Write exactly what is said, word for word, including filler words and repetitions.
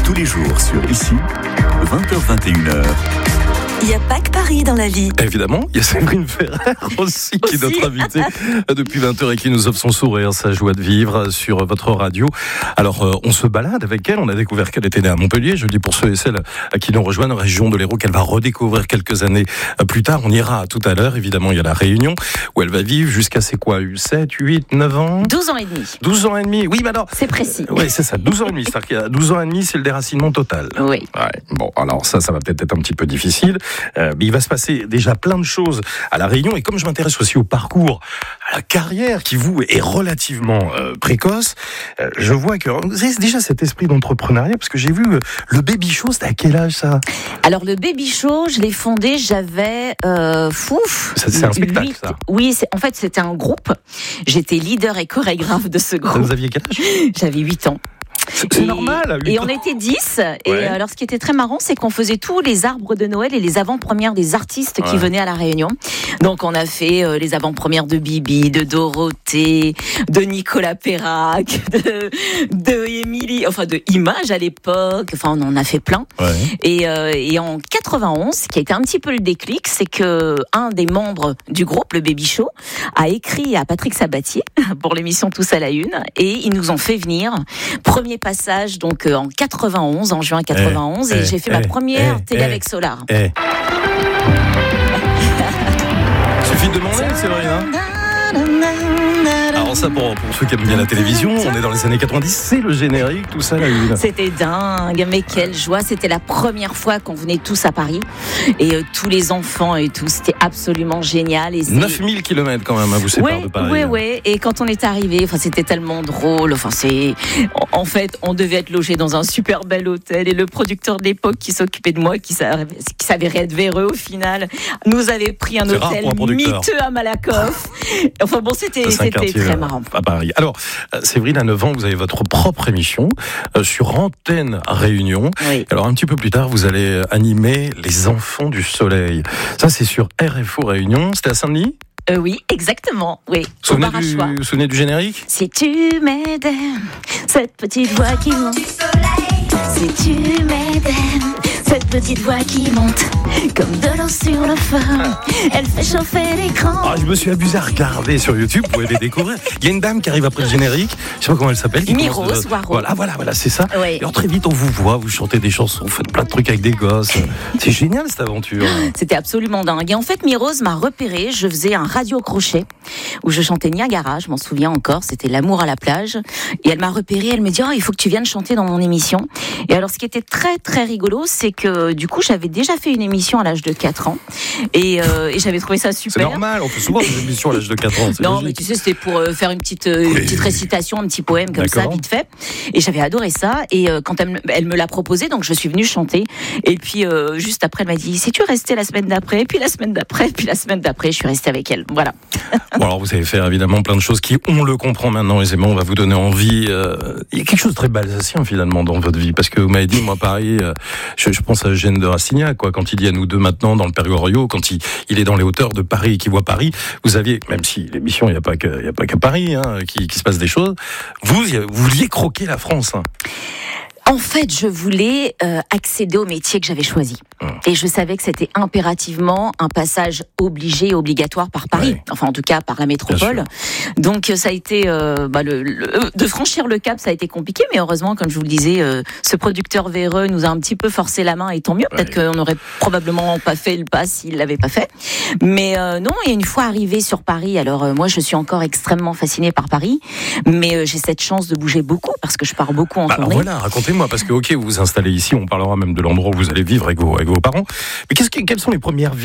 tous les jours sur Ici, vingt heures vingt et une heures. Il n'y a pas que Paris dans la vie. Évidemment, il y a Séverine Ferrer aussi, qui est notre invitée depuis vingt heures et qui nous offre son sourire, sa joie de vivre sur votre radio. Alors, euh, on se balade avec elle. On a découvert qu'elle était née à Montpellier. Je le dis pour ceux et celles qui nous rejoignent, région de l'Hérault, qu'elle va redécouvrir quelques années plus tard. On ira tout à l'heure. Évidemment, il y a la Réunion où elle va vivre jusqu'à ses quoi, sept, huit, neuf ans douze ans et demi. douze ans et demi. Oui, mais alors. C'est précis. Oui, c'est ça. douze ans et demi. C'est-à-dire qu'il y a douze ans et demi, c'est le déracinement total. Oui. Ouais. Bon, alors ça, ça va peut-être être un petit peu difficile. Euh, mais il va se passer déjà plein de choses à La Réunion. Et comme je m'intéresse aussi au parcours, à la carrière qui, vous, est relativement euh, précoce, euh, je vois que vous avez déjà cet esprit d'entrepreneuriat, parce que j'ai vu euh, le Baby Show, c'était à quel âge ça ? Alors le Baby Show, je l'ai fondé, j'avais euh, fouf. Ça, c'est un spectacle, huit, ça. Oui, c'est, en fait c'était un groupe. J'étais leader et chorégraphe de ce groupe. Vous aviez quel âge ? J'avais huit ans. C'est, c'est et, normal. À huit et ans. on était dix. Et Ouais. alors, ce qui était très marrant, c'est qu'on faisait tous les arbres de Noël et les avant-premières des artistes qui Ouais. venaient à La Réunion. Donc, on a fait euh, les avant-premières de Bibi, de Dorothée, de Nicolas Perrac, de, de Émilie, enfin de Image à l'époque. Enfin, on en a fait plein. Ouais. Et, euh, et en quatre-vingt-onze, ce qui a été un petit peu le déclic, c'est que un des membres du groupe, le Baby Show, a écrit à Patrick Sabatier pour l'émission Tous à la Une, et ils nous ont fait venir. Premier passage donc euh, en quatre-vingt-onze, en juin quatre-vingt-onze, Eh, et eh, j'ai fait eh, ma première eh, télé eh. avec Solar. Eh. Suffit de demander, c'est vrai, hein ? Alors ça, pour, pour ceux qui aiment bien la télévision, on est dans les années quatre-vingt-dix, c'est le générique, tout ça, la une. C'était dingue, mais quelle joie. C'était la première fois qu'on venait tous à Paris, et euh, tous les enfants et tout, c'était absolument génial. Et c'est... neuf mille kilomètres quand même, hein, vous séparez Oui, de Paris. oui, oui. Et quand on est arrivé, enfin, c'était tellement drôle. Enfin, c'est, en fait, on devait être logé dans un super bel hôtel, et le producteur de l'époque qui s'occupait de moi, qui savait, qui s'avérait être véreux au final, nous avait pris un C'est rare hôtel pour un producteur. miteux à Malakoff. Enfin bon, c'était, Ça, c'est un c'était quartier, très euh, marrant. à Paris. Alors, euh, Séverine, à neuf ans, vous avez votre propre émission euh, sur Antenne Réunion. Oui. Alors, un petit peu plus tard, vous allez animer Les Enfants du Soleil. Ça, c'est sur R F O Réunion. C'était à Saint-Denis ? Euh, oui, exactement. Oui. Vous Au souvenez bar à du, choix. vous souvenez du générique ? Si tu m'aides, cette petite voix qui monte. Si tu m'aides, cette petite voix qui monte comme de l'eau sur le feu. Elle fait chauffer l'écran. Ah, je me suis abusé à regarder sur YouTube, vous pouvez les découvrir. Il y a une dame qui arrive après le générique, je sais pas comment elle s'appelle. qui Mirose commence, euh, Waro. Voilà, voilà, voilà, c'est ça. Oui. Et alors très vite, on vous voit, vous chantez des chansons, vous faites plein de trucs avec des gosses. C'est génial cette aventure. C'était absolument dingue. Et en fait, Mirose m'a repéré. Je faisais un radio-crochet où je chantais Niagara, je m'en souviens encore. C'était L'amour à la plage. Et elle m'a repéré. Elle me dit, oh, il faut que tu viennes chanter dans mon émission. Et alors, ce qui était très, très rigolo, c'est que du coup, j'avais déjà fait une émission à l'âge de quatre ans. Et, euh, et j'avais trouvé ça super. C'est normal, on fait souvent des émissions à l'âge de quatre ans. C'est Non, logique. mais tu sais, c'était pour euh, faire une petite, euh, une Oui. petite récitation, un petit poème comme ça, D'accord. vite fait. Et j'avais adoré ça. Et euh, quand elle, me- elle me l'a proposé, donc je suis venue chanter. Et puis, euh, juste après, elle m'a dit, sais-tu rester la semaine d'après, puis la semaine d'après, puis la semaine d'après, je suis restée avec elle. Voilà. Bon, alors vous savez faire évidemment plein de choses qui, on le comprend maintenant aisément, on va vous donner envie. Euh, il y a quelque chose de très balsacien finalement dans votre vie, parce que vous m'avez dit, moi Paris, euh, je, je pense à Eugène de Rastignac, quoi, quand il dit à nous deux maintenant dans le Père Goriot, quand il, il est dans les hauteurs de Paris et qu'il voit Paris, vous aviez, même si l'émission, il n'y a pas que, il y a pas qu'à Paris, hein, qui, qui se passe des choses, vous, vous vouliez croquer la France. Hein. En fait, je voulais euh, accéder au métier que j'avais choisi. Et je savais que c'était impérativement un passage obligé, obligatoire par Paris. Ouais. Enfin, en tout cas, par la métropole. Donc, ça a été... Euh, bah, le, le, de franchir le cap, ça a été compliqué. Mais heureusement, comme je vous le disais, euh, ce producteur véreux nous a un petit peu forcé la main, et tant mieux. Peut-être Ouais. qu'on n'aurait probablement pas fait le pas s'il ne l'avait pas fait. Mais euh, non, et une fois arrivé sur Paris, alors euh, moi, je suis encore extrêmement fascinée par Paris. Mais euh, j'ai cette chance de bouger beaucoup, parce que je pars beaucoup en Bah, alors tournée. voilà, racontez-moi, parce que ok, vous vous installez ici, on parlera même de l'endroit où vous allez vivre avec vos, avec vos parents. Mais qu'est-ce que, quelles sont les premières